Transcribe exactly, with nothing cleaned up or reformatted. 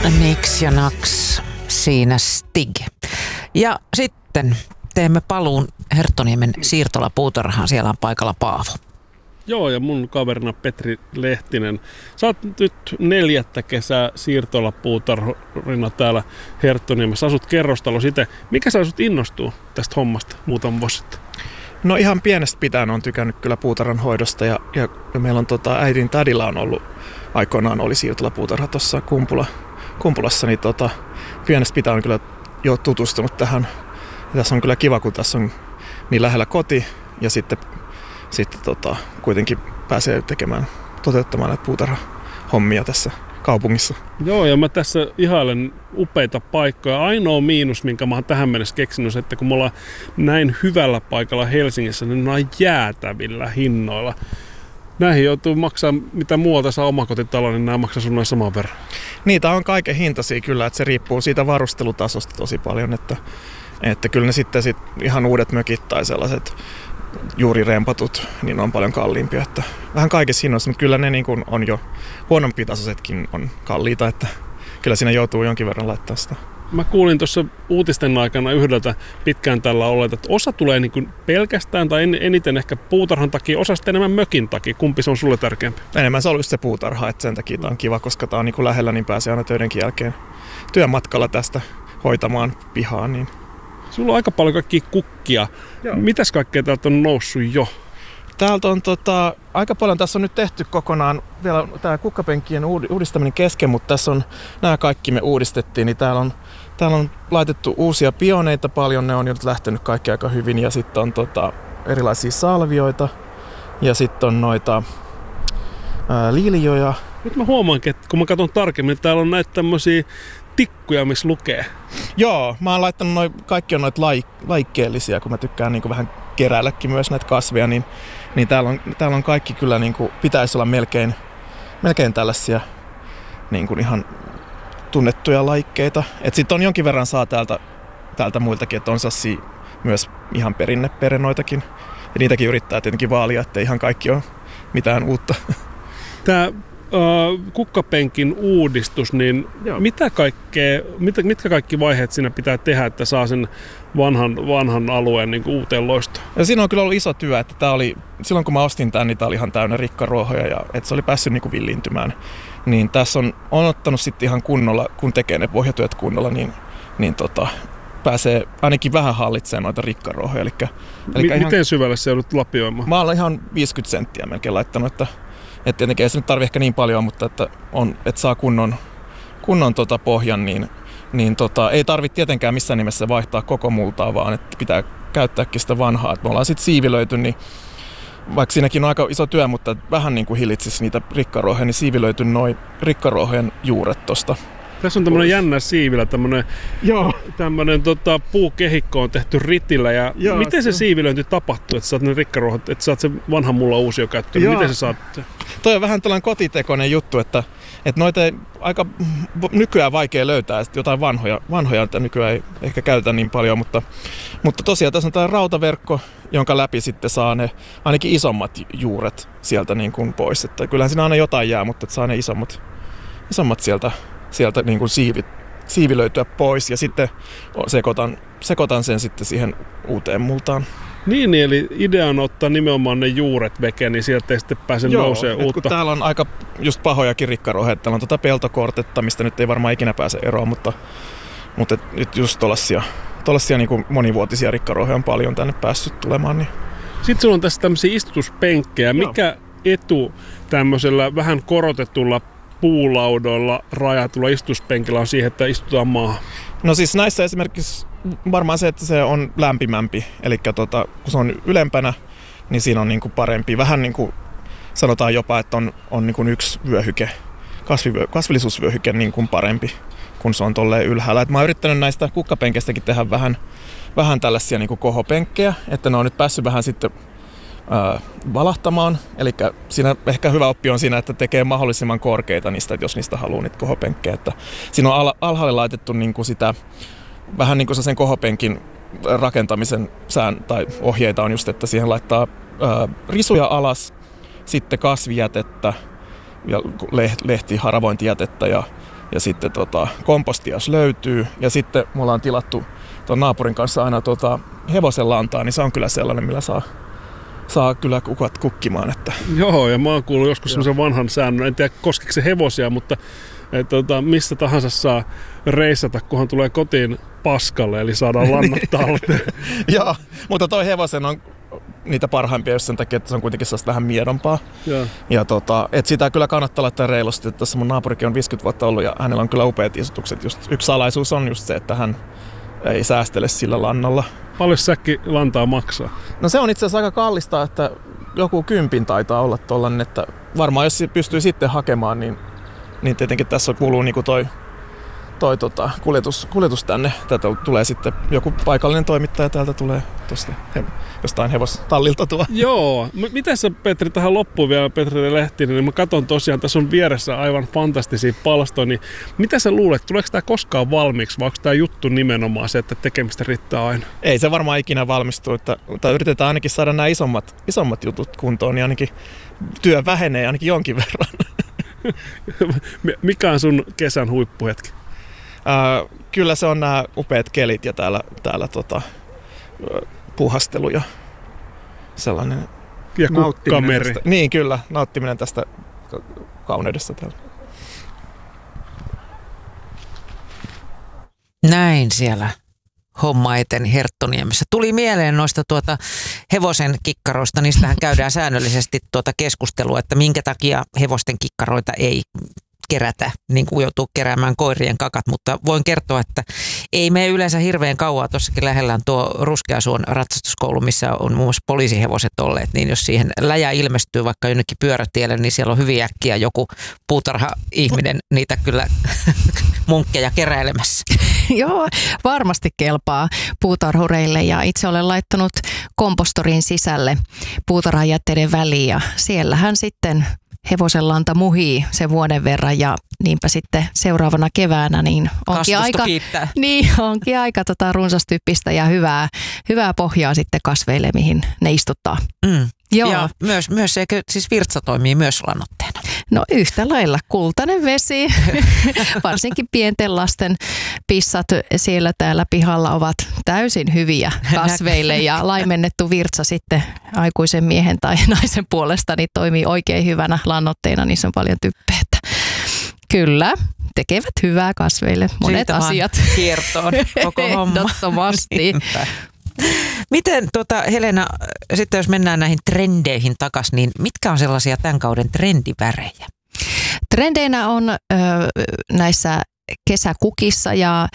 Niks ja naks, siinä Stig. Ja sitten teemme paluun Herttoniemen siirtolapuutarhaan. Siellä on paikalla Paavo. Joo, ja mun kaverina Petri Lehtinen. Sä oot nyt neljättä kesää siirtolapuutarhurina täällä Herttoniemessä. Asut kerrostalossa itse. Mikä sä sut innostuu tästä hommasta muutaman vuosi sitten? No ihan pienestä pitäen on tykännyt kyllä puutarhan hoidosta ja, ja meillä on tota, äidin tädillä on ollut, aikoinaan oli siirtolapuutarha tuossa Kumpula, Kumpulassa, niin tota, pienestä pitäen on kyllä jo tutustunut tähän. Ja tässä on kyllä kiva, kun tässä on niin lähellä koti ja sitten, sitten tota, kuitenkin pääsee tekemään, toteuttamaan näitä puutarhahommia tässä kaupungissa. Joo, ja mä tässä ihailen upeita paikkoja. Ainoa miinus, minkä mä oon tähän mennessä keksinyt, on se, että kun me ollaan näin hyvällä paikalla Helsingissä, niin ne on jäätävillä hinnoilla. Näihin joutuu maksaa, mitä muualta saa omakotitalo, niin nämä maksaa sun noin saman verran. Niitä on kaiken hintaisia kyllä, että se riippuu siitä varustelutasosta tosi paljon, että, että kyllä ne sitten sit ihan uudet mökit tai sellaiset juuri rempatut, niin on paljon kalliimpia. Että vähän kaikissa hinnoissa, mutta kyllä ne niin kuin on jo huonompitasoisetkin on kalliita, että kyllä siinä joutuu jonkin verran laittaa sitä. Mä kuulin tuossa uutisten aikana yhdeltä pitkään tällä olleet, että osa tulee niin kuin pelkästään tai eniten ehkä puutarhan takia, osa sitten enemmän mökin takia. Kumpi se on sulle tärkeämpi? Enemmän se on just se puutarha, että sen takia tämä on kiva, koska tämä on niin kuin lähellä, niin pääsee aina töidenkin jälkeen työmatkalla tästä hoitamaan pihaan. Niin. Sulla on aika paljon kaikkia kukkia. Joo. Mitäs kaikkea täältä on noussut jo? Täältä on tota, aika paljon, tässä on nyt tehty kokonaan vielä tämä kukkapenkkien uudistaminen kesken, mutta tässä on nämä kaikki me uudistettiin, niin täällä on, täällä on laitettu uusia pioneita paljon, ne on nyt lähtenyt kaikki aika hyvin ja sitten on tota, erilaisia salvioita ja sitten on noita ää, liilioja. Nyt mä huomaankin, että kun mä katson tarkemmin, että täällä on näitä tämmöisiä tikkuja, missä lukee. Joo, mä oon laittanut noi, kaikki on noita laik- laikkeellisia, kun mä tykkään niin vähän keräilläkin myös näitä kasveja, niin, niin täällä, on, täällä on kaikki kyllä, niin kuin, pitäisi olla melkein, melkein tällaisia niin kuin ihan tunnettuja laikkeita. Sitten on jonkin verran saa täältä, täältä muiltakin, että on sassi myös ihan perinneperenoitakin. Ja niitäkin yrittää tietenkin vaalia, ettei ihan kaikki ole mitään uutta. Tää Uh, kukkapenkin uudistus, niin mitä kaikkea, mit, mitkä kaikki vaiheet siinä pitää tehdä, että saa sen vanhan, vanhan alueen niin kuin uuteen loistoon? Ja siinä on kyllä ollut iso työ, että tää oli, silloin kun mä ostin tämän, niin tää oli ihan täynnä rikkaruohoja ja että se oli päässyt niin kuin villintymään. Niin tässä on, on ottanut sitten ihan kunnolla, kun tekee ne pohjatyöt kunnolla, niin, niin tota, pääsee ainakin vähän hallitsemaan noita rikkaruohoja. Elikkä, elikkä M- ihan, miten syvälle se joudut lapioimaan? Mä olen ihan viisikymmentä senttiä melkein laittanut, että Että tietenkin ei se nyt tarvitse ehkä niin paljon, mutta että, on, että saa kunnon, kunnon tota pohjan, niin, niin tota, ei tarvitse tietenkään missään nimessä vaihtaa koko multaa, vaan että pitää käyttääkin sitä vanhaa. Et me ollaan sitten siivilöity, niin vaikka siinäkin on aika iso työ, mutta vähän niin kuin hillitsisi niitä rikkaruohoja, niin siivilöity noin rikkaruohojen juuret tosta. Tässä on tämmöinen jännä siivilä, tämmöinen, tämmöinen tota, puukehikko on tehty ritillä. Ja Joo, miten se, se siivilöinti tapahtuu, että saat ne rikkaruohot, että saat sen vanhan mulla uusia käyttöön? Miten se saat? Toi on vähän tällainen kotitekoinen juttu, että, että noita ei aika nykyään vaikea löytää. Sitten jotain vanhoja, vanhoja että nykyään ei ehkä käytä niin paljon, mutta, mutta tosiaan tässä on tämä rautaverkko, jonka läpi sitten saa ne ainakin isommat juuret sieltä niin kuin pois. Että kyllähän siinä aina jotain jää, mutta saa ne isommat, isommat sieltä. sieltä niin kuin siivi, siivilöityä pois ja sitten sekoitan, sekoitan sen sitten siihen uuteen multaan. Niin, eli idea on ottaa nimenomaan ne juuret veke, niin sieltä ei sitten pääse nousee uutta. Kun täällä on aika just pahojakin rikkaruohoja, täällä on tuota peltokortetta, mistä nyt ei varmaan ikinä pääse eroon, mutta, mutta nyt just tuollaisia, tuollaisia niin kuin monivuotisia rikkaruohoja on paljon tänne päässyt tulemaan. Niin. Sitten sulla on tässä tämmöisiä istutuspenkkejä. Joo. Mikä etu tämmöisellä vähän korotetulla puulaudoilla rajatulla istuspenkillä on siihen, että istutaan maahan? No siis näissä esimerkiksi varmaan se, että se on lämpimämpi. Eli tota, kun se on ylempänä, niin siinä on niinku parempi. Vähän niin kuin sanotaan jopa, että on, on niinku yksi vyöhyke, kasvivyö, kasvillisuusvyöhyke niin kuin parempi, kun se on tolleen ylhäällä. Et mä oon yrittänyt näistä kukkapenkeistäkin tehdä vähän, vähän tällaisia niinku kohopenkkejä, että ne on nyt päässyt vähän sitten Äh, valahtamaan. Eli siinä ehkä hyvä oppi on siinä, että tekee mahdollisimman korkeita niistä, että jos niistä haluaa niitä kohopenkkejä. Että siinä on al- alhaalle laitettu niin kuin sitä, vähän niin kuin sen kohopenkin rakentamisen sään tai ohjeita on just, että siihen laittaa äh, risuja alas, sitten kasvijätettä ja lehtiharavointijätettä ja ja sitten tota, kompostia jos löytyy. Ja sitten me ollaan tilattu tuon naapurin kanssa aina tota, hevosen lantaa, niin se on kyllä sellainen, millä saa, saa kyllä kukat kukkimaan. Että. Joo, ja mä oon kuullut joskus semmoisen vanhan säännön, en tiedä koskeeko se hevosia, mutta et, tota, missä tahansa saa reissata, kunhan tulee kotiin paskalle, eli saadaan lannat talteen. Joo, mutta toi hevosen on niitä parhaimpia jos sen takia, että se on kuitenkin sellaista vähän miedompaa. Ja, ja tota, et sitä kyllä kannattaa laittaa reilusti. Tässä mun naapurikin on viisikymmentä vuotta ollut ja hänellä on kyllä upeat istutukset. Just, yksi salaisuus on just se, että hän ei säästele sillä lannalla. paljon säkki lantaa maksaa? No se on itse asiassa aika kallista, että joku kympin taitaa olla tollainen, että varmaan jos pystyy sitten hakemaan, niin, niin tietenkin tässä kuluu niinku toi toi tota, kuljetus, kuljetus tänne. Tätä tulee sitten joku paikallinen toimittaja täältä tulee tuosta he, jostain hevostallilta tuo. Joo. Miten sä, Petri, tähän loppuun vielä, Petri Lehtinen, niin mä katson tosiaan, tässä on vieressä aivan fantastisia palstoja, niin mitä sä luulet, tuleeko tämä koskaan valmiiksi, vai onko tämä juttu nimenomaan se, että tekemistä riittää aina? Ei se varmaan ikinä valmistu, että, että yritetään ainakin saada nämä isommat, isommat jutut kuntoon, niin ainakin työ vähenee ainakin jonkin verran. Mikä on sun kesän huippuhetki? Äh, kyllä se on nämä upeat kelit ja täällä, täällä tota, puhastelu ja sellainen ja kukkameri. Tästä, niin kyllä, nauttiminen tästä kauneudesta täällä. Näin siellä homma eteni Herttoniemessä. Tuli mieleen noista tuota hevosen kikkaroista, niistähän käydään säännöllisesti tuota keskustelua, että minkä takia hevosten kikkaroita ei kerätä, niin kuin joutuu keräämään koirien kakat, mutta voin kertoa, että ei mene yleensä hirveän kauaa. Tuossakin lähellä on tuo Ruskeasuon ratsastuskoulu, missä on muun muassa poliisihevoset olleet, niin jos siihen läjä ilmestyy vaikka jonnekin pyörätielle, niin siellä on hyvin äkkiä joku puutarha-ihminen niitä kyllä munkkeja keräilemässä. Joo, varmasti kelpaa puutarhureille ja itse olen laittanut kompostorin sisälle puutarhajätteiden väliin ja siellähän sitten hevosen lanta muhii sen vuoden verran ja niinpä sitten seuraavana keväänä niin onkin aika, niin, onkin aika tota runsastyyppistä ja hyvää, hyvää pohjaa sitten kasveille, mihin ne istuttaa. Mm. Joo. Ja myös, myös eikö siis virtsa toimii myös lannoitteena? No yhtä lailla kultainen vesi, varsinkin pienten lasten pissat siellä täällä pihalla ovat täysin hyviä kasveille ja laimennettu virtsa sitten aikuisen miehen tai naisen puolesta niin toimii oikein hyvänä lannoitteena, niissä on paljon typpeä. Kyllä, tekevät hyvää kasveille monet siitä asiat. Kiertoon koko homma. Ehdottomasti. Miten tuota, Helena, sitten jos mennään näihin trendeihin takaisin, niin mitkä on sellaisia tämän kauden trendivärejä? Trendeinä on ö, näissä kesäkukissa ja